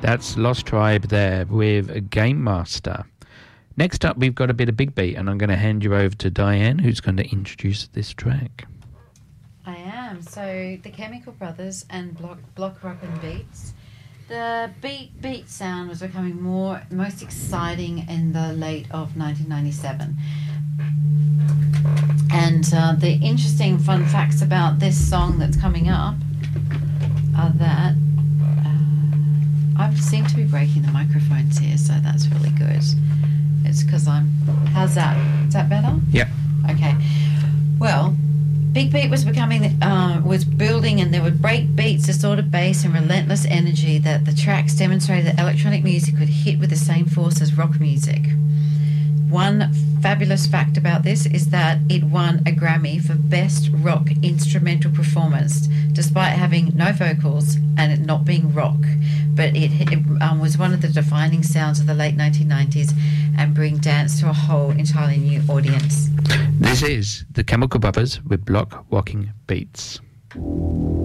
That's Lost Tribe there with Game Master. Next up, we've got a bit of big beat, and I'm going to hand you over to Diane, who's going to introduce this track. I am. So the Chemical Brothers and Block Rock and Beats. The beat sound was becoming most exciting in the late of 1997. And the interesting fun facts about this song that's coming up are that I seem to be breaking the microphones here, so that's really good. It's because how's that? Is that better? Yeah. Okay. Well, Big Beat was building, and there were break beats, a sort of bass and relentless energy that the tracks demonstrated that electronic music could hit with the same force as rock music. One fabulous fact about this is that it won a Grammy for Best Rock Instrumental Performance, despite having no vocals and it not being rock. But it was one of the defining sounds of the late 1990s and bring dance to a whole entirely new audience. This is the Chemical Brothers with Block Walking Beats.